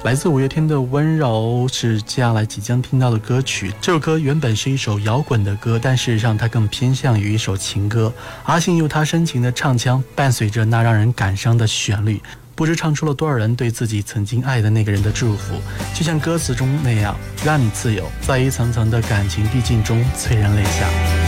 来自五月天的温柔是接下来即将听到的歌曲。这首歌原本是一首摇滚的歌，但事实上它更偏向于一首情歌。阿信用他深情的唱腔伴随着那让人感伤的旋律，不知唱出了多少人对自己曾经爱的那个人的祝福，就像歌词中那样，让你自由，在一层层的感情递进中催人泪下。